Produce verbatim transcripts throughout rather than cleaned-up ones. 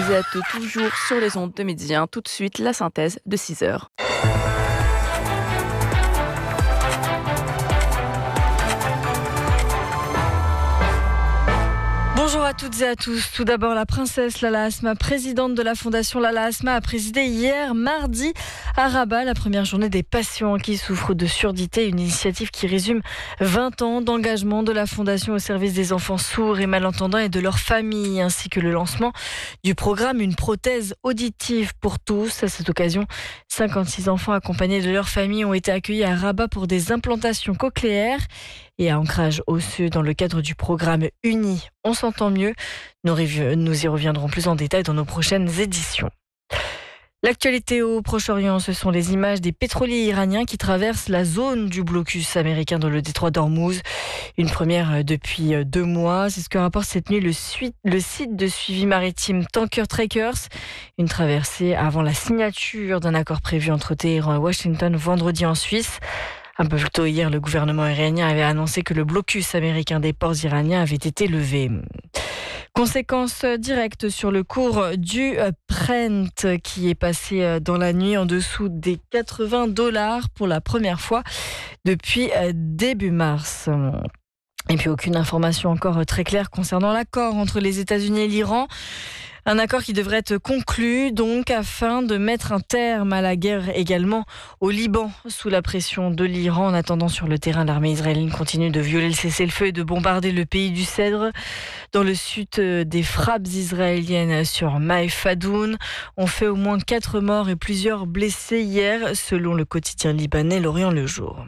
Vous êtes toujours sur les ondes de Midi un. Tout de suite, la synthèse de six heures. Bonjour à toutes et à tous. Tout d'abord, la princesse Lala Asma, présidente de la fondation Lala Asma, a présidé hier mardi à Rabat la première journée des patients qui souffrent de surdité, une initiative qui résume vingt ans d'engagement de la fondation au service des enfants sourds et malentendants et de leurs familles, ainsi que le lancement du programme Une prothèse auditive pour tous. À cette occasion, cinquante-six enfants accompagnés de leurs familles ont été accueillis à Rabat pour des implantations cochléaires et à ancrage osseux dans le cadre du programme Uni. On s'entend mieux. Nous, nous y reviendrons plus en détail dans nos prochaines éditions. L'actualité au Proche-Orient, ce sont les images des pétroliers iraniens qui traversent la zone du blocus américain dans le détroit d'Ormuz. Une première depuis deux mois. C'est ce que rapporte cette nuit le, suite, le site de suivi maritime Tanker Trackers. Une traversée avant la signature d'un accord prévu entre Téhéran et Washington vendredi en Suisse. Un peu plus tôt hier, le gouvernement iranien avait annoncé que le blocus américain des ports iraniens avait été levé. Conséquence directe sur le cours du Brent qui est passé dans la nuit en dessous des quatre-vingts dollars pour la première fois depuis début mars. Et puis aucune information encore très claire concernant l'accord entre les États-Unis et l'Iran. Un accord qui devrait être conclu donc afin de mettre un terme à la guerre également au Liban sous la pression de l'Iran. En attendant, sur le terrain, l'armée israélienne continue de violer le cessez-le-feu et de bombarder le pays du Cèdre. Dans le sud, des frappes israéliennes sur Maïfadoun ont fait au moins quatre morts et plusieurs blessés hier, selon le quotidien libanais L'Orient le Jour.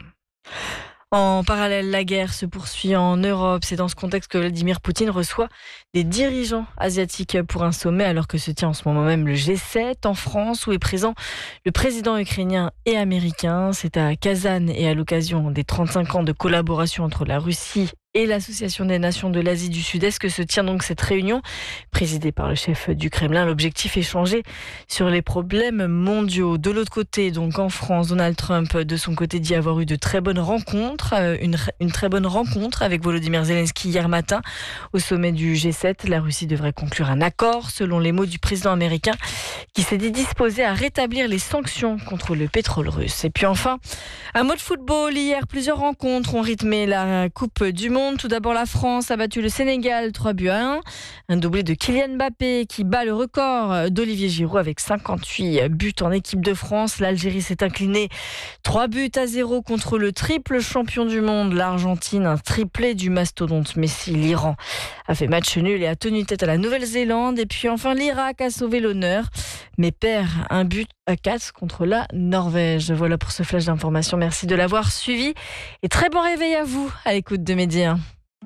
En parallèle, la guerre se poursuit en Europe. C'est dans ce contexte que Vladimir Poutine reçoit des dirigeants asiatiques pour un sommet, alors que se tient en ce moment même le G sept en France, où est présent le président ukrainien et américain. C'est à Kazan et à l'occasion des trente-cinq ans de collaboration entre la Russie et l'Association des Nations de l'Asie du Sud-Est que se tient donc cette réunion, présidée par le chef du Kremlin. L'objectif est échanger sur les problèmes mondiaux. De l'autre côté, donc en France, Donald Trump, de son côté, dit avoir eu de très bonnes rencontres, une, une très bonne rencontre avec Volodymyr Zelensky hier matin au sommet du G sept. La Russie devrait conclure un accord, selon les mots du président américain, qui s'est dit disposé à rétablir les sanctions contre le pétrole russe. Et puis enfin, un mot de football. Hier, plusieurs rencontres ont rythmé la Coupe du Monde. Tout d'abord, la France a battu le Sénégal trois buts à un. Un doublé de Kylian Mbappé qui bat le record d'Olivier Giroud avec cinquante-huit buts en équipe de France. L'Algérie s'est inclinée trois buts à zéro contre le triple champion du monde, l'Argentine. Un triplé du mastodonte Messi. L'Iran a fait match nul et a tenu tête à la Nouvelle-Zélande. Et puis enfin, l'Irak a sauvé l'honneur, mais perd un but à quatre contre la Norvège. Voilà pour ce flash d'information. Merci de l'avoir suivi et très bon réveil à vous à l'écoute de Midi un.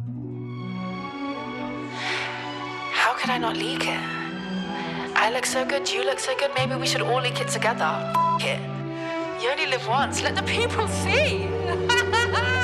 How could I not leak it? I look so good, you look so good, maybe we should all leak it together. F- it. You only live once, let the people see.